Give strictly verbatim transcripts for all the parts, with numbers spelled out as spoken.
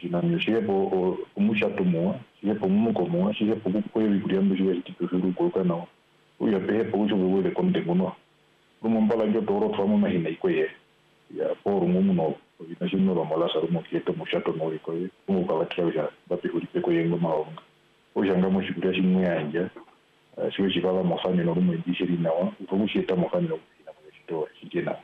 chinamyo chirepo umushato muwa chirepo mumuko muwa chirepo kukoyo bikulyambo chiwe chitipefuru kuluka nawo uya pehepo ucho bwele konde muno rumombala njo toro twamo mahina ikoye ya por mumuno bina chino bamola sarumo kieto mushato no ikoye umukala trawja bapi ulipe koyengo maonga ujanga mo chikuria chimwe yanja chiwe chikala mofani no rumo ndishiri nawa ufumushita mofani no kina mo chito chitena.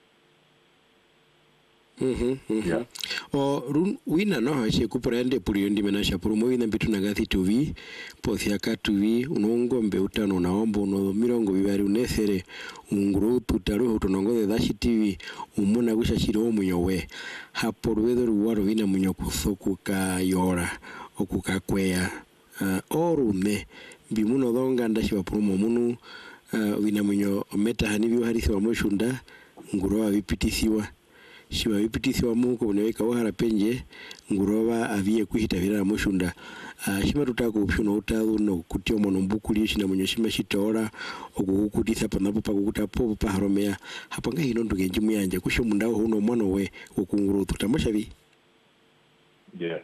Mhm mhm o run wina no ha che kuprende puri ndi mena shapuru mo wina bitu na gathi tuvi pothia ka tuvi unongombe utano na ombo no mirongo bibari unethere unguru tutaro utonongo de dashi tv umuna gusha shiro munyowe hapo ruwedo ruwaro wina munyo kusoku ka yora okuka kwea uh, orume bimuno donga ndashi bapuru mo munu uh, wina munyo meta hanibi harisi wa moshunda nguru abipitisiwa shiba bipitisiwa muko unaweka wahara penje nguroba aviye kuhitabira mushunda uh, shima tutako upshuno utalu no kutio mono mbukuli shina munyo shima shitora okukutisa panapo pakukutapo paharomea hapanga hino ndugenji muyanja kusho mundawo huno mwana we okunguru tutamashabi. Yeah.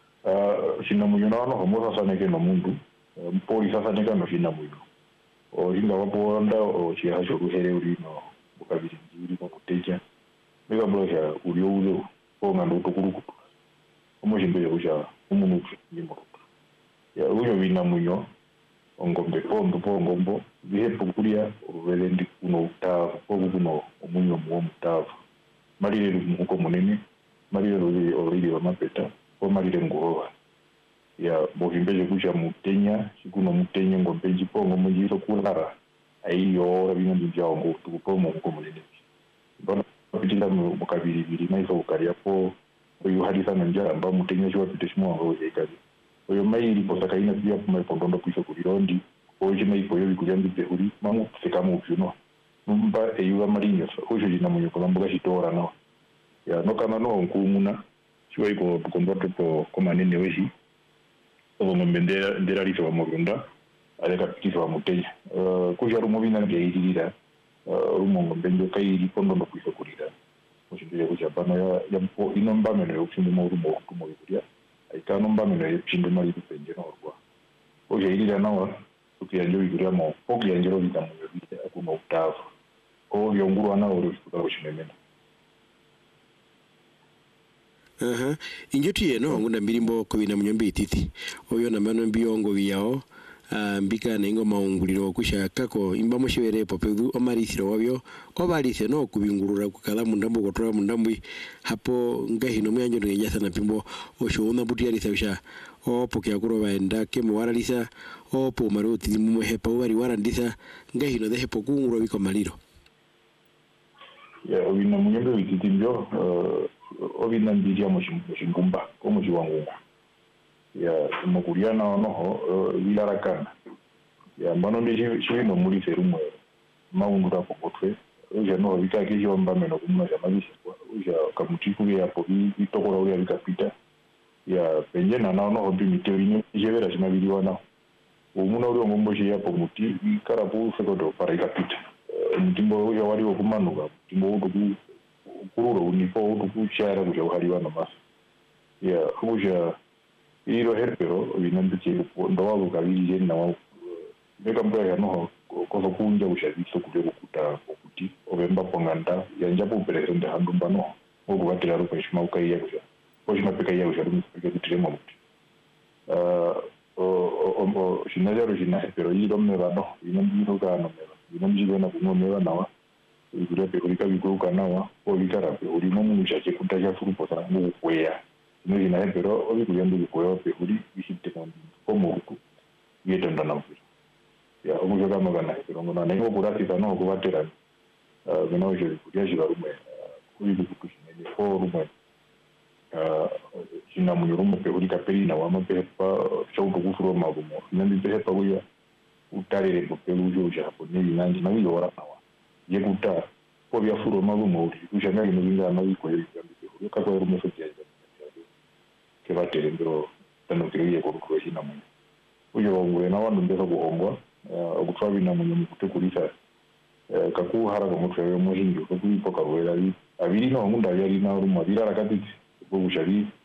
Uh, shina munyo na wano homo sasa neke no mundu uh, mpoli sasa neka no shina munyo o hinga wapo wanda o chihacho ruhere uri no bukabiri njiri kwa kuteja mega bloja ulio ulio ponga ndo tukurukutu omushindo yakusha umunufu nyimbo ya uyo wina munyo ongombe pondo pongombo bihepo kulia urelendi kuno utavu pogo kuno omunyo muo mutavu malire muko munene malire ruri oriri wa mapeta o malire nguroha ya bohimbeje kucha mutenya sikuno mutenya ngombe jipongo mujiro kulara ayiyo rabina njao ngo tukupomo muko munene bona pitinda mukabiri biri naiso ukaria po oyo hadisa na njara amba mutenya chwa pitishimo ngo yekazi oyo mairi posakaina pia kuma pondondo kwisho kulirondi oyo mai poyo bikulyambi behuri mamu sekamo upjuno numba eyuga marinyo oyo jina munyo kolambuga shitora no ya no kana no nkumuna chwa iko tukomboto po komanene weshi obo mbendera ndera liso wa mugunda aleka pikiso wa mutenya uh, kuja rumobina ngeyirira rumongo mbenjo kairi pondondo kwisho kulira mushindire kucha bana ya ya mpo inomba meno yokushinde mu rumo kumo yuria aikano mba meno yokushinde mali kupenje no rwa oje irira nawa tukiyanjo yuria mo okiyanjo bita mu yuria akuno utavu o yonguru ana oro kushimemena. Aha injoti yeno ngunda mbirimbo ko bina munyombe ititi oyo na mano mbiyongo biyao Uh, mbika na ingo maunguliro kusha kako imba moshibere popedu omarisiro wabyo obarise no kubingurura kukala mundambo kotora mundambo hapo ngahino myanjo ngejasa na pimbo oshoona buti yarisa bisha opo kyakuro baenda ke mwaralisa opo maruti mu hepa wari warandisa ngahino de hepo kunguro biko maliro ya obina munyembe wititimjo uh, obina ndidia moshingumba komo jiwangu ya mukuriana noho vilarakana ya mano ndi chino muri ferumo maundu rapokotwe uja no vikake jomba meno kumuna jamabisi uja kamutiku ya po bitokora uri abikapita ya penjena na no hobi mitevinyo jevera chimabiri wana umuna uri ngombo je yapo muti karapu sekodo para ikapita mutimbo uja wali okumanuka mutimbo udu kururo unipo udu kuchara kuja uhali wana mas ya uja iro herpero vinambiche ndo wabo kabiri na wao meka mbaya no kozo kunja ushabiso kule kukuta okuti obemba ponganda yanjapo presente handumba no okubatira ruko shima ukaiya kuja oshima peka ya usha rumipeke kutiremo muti uh o o shinajaro shina herpero iro mera no vinambiro kana mera vinamjiro na kuno mera nawa ikure pe kulika bikuruka nawa o vikara pe urimo munusha chekutaja furupo sana mu kwea nuri na pero obi kuyendo bikoyo pe uri bishite kandi komo huku yetenda nampi ya omujo kama kana pero ngona nengo kurati kano kubatera uh bino je kuya jibarume kuri bikushine ko rume uh sina munyorumo pe uri kaperi na wama pe pa chauto kufuro magumo nandi pe pa uya utare ko pe ujo japo ni nandi na wiyo ora nawa yekuta ko bya furo magumo uri ujanga ni binga na wiko yeri kandi ko ko rumo so jaje que va tendo tano kiria ko ko hina mu uyo ngwe na wandu ndesa kuongwa okutwabi na munyo mukutekulisa kaku hara ko mutwe mu hingi ko kuipoka wera abiri no ngunda yari na rumo abira rakati ko bushari